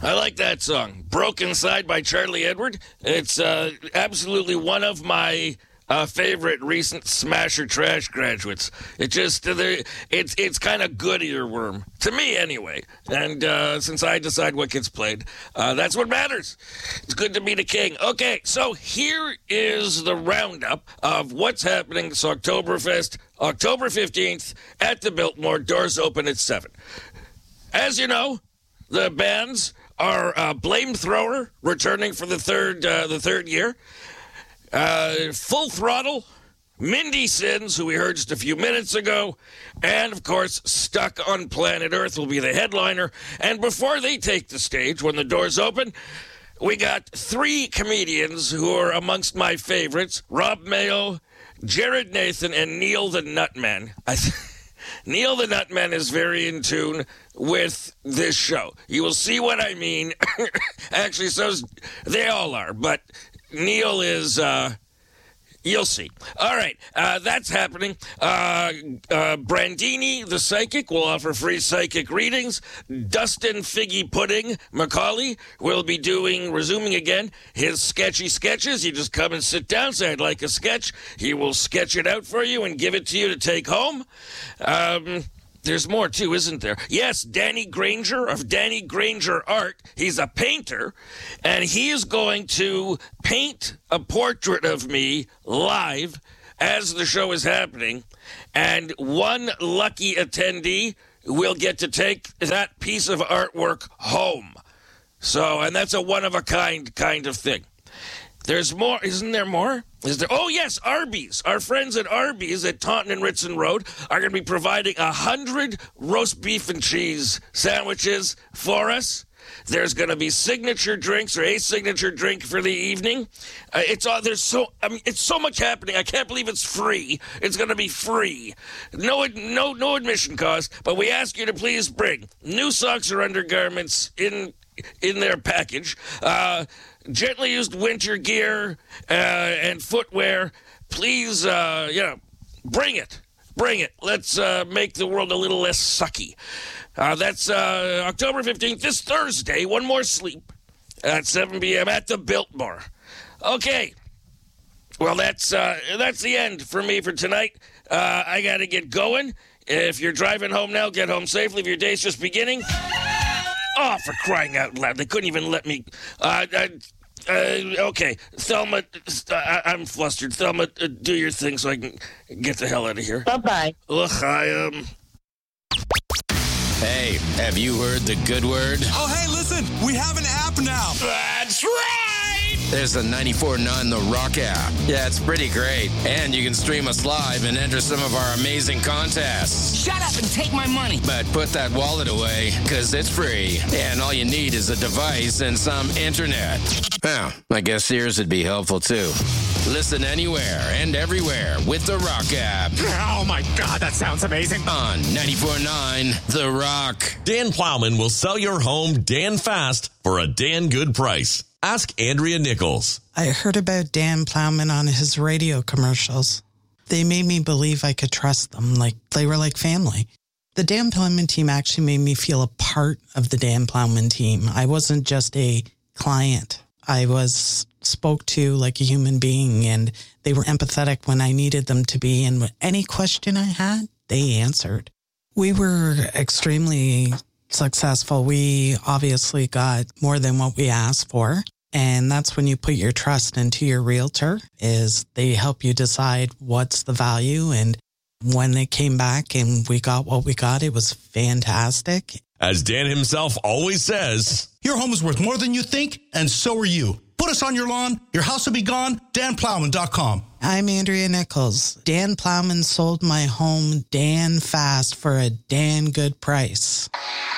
I like that song. Broke Inside by Charlie Edward. It's absolutely one of my favorite recent Smash or Trash graduates. It's kind of good earworm. To me, anyway. And since I decide what gets played, that's what matters. It's good to meet a king. Okay, so here is the roundup of what's happening this Oktoberfest, October 15th at the Biltmore. Doors open at 7. As you know, the bands are Blame Thrower, returning for the third year. Full Throttle, Mindy Sins, who we heard just a few minutes ago, and, of course, Stuck on Planet Earth will be the headliner. And before they take the stage, when the doors open, we got 3 comedians who are amongst my favorites, Rob Mayo, Jared Nathan, and Neil the Nutman. Neil the Nutman is very in tune with this show. You will see what I mean. Actually, they all are, but Neil is, you'll see. All right, that's happening. Brandini, the psychic, will offer free psychic readings. Dustin Figgy Pudding Macaulay will be resuming again his sketchy sketches. You just come and sit down, say, I'd like a sketch. He will sketch it out for you and give it to you to take home. There's more, too, isn't there? Yes, Danny Granger of Danny Granger Art. He's a painter, and he is going to paint a portrait of me live as the show is happening, and one lucky attendee will get to take that piece of artwork home. So, and that's a one-of-a-kind kind of thing. There's more. Isn't there more? Is there? Oh, yes, Arby's. Our friends at Arby's at Taunton and Ritson Road are going to be providing 100 roast beef and cheese sandwiches for us. There's going to be signature drinks or a signature drink for the evening. It's so much happening. I can't believe it's free. It's going to be free. No admission cost, but we ask you to please bring new socks or undergarments in their package. Gently used winter gear and footwear. Please, bring it. Bring it. Let's make the world a little less sucky. That's October 15th, this Thursday. One more sleep at 7 p.m. at the Biltmore. Okay. Well, that's the end for me for tonight. I got to get going. If you're driving home now, get home safely. If your day's just beginning... Oh, for crying out loud. They couldn't even let me... okay. Thelma, I'm flustered. Thelma, do your thing so I can get the hell out of here. Bye-bye. Ugh, Hey, have you heard the good word? Oh, hey, listen, we have an app now. That's right! There's the 94.9 The Rock app. Yeah, it's pretty great. And you can stream us live and enter some of our amazing contests. Shut up and take my money. But put that wallet away, because it's free. And all you need is a device and some internet. Well, I guess Sears would be helpful, too. Listen anywhere and everywhere with The Rock app. Oh, my God, that sounds amazing. On 94.9 The Rock. Dan Plowman will sell your home Dan fast for a Dan good price. Ask Andrea Nichols. I heard about Dan Plowman on his radio commercials. They made me believe I could trust them, like they were like family. The Dan Plowman team actually made me feel a part of the Dan Plowman team. I wasn't just a client. I was spoke to like a human being, and they were empathetic when I needed them to be. And any question I had, they answered. We were extremely successful. We obviously got more than what we asked for. And that's when you put your trust into your realtor, is they help you decide what's the value. And when they came back and we got what we got, it was fantastic. As Dan himself always says, your home is worth more than you think, and so are you. Put us on your lawn. Your house will be gone. DanPlowman.com. I'm Andrea Nichols. Dan Plowman sold my home Dan fast for a Dan good price.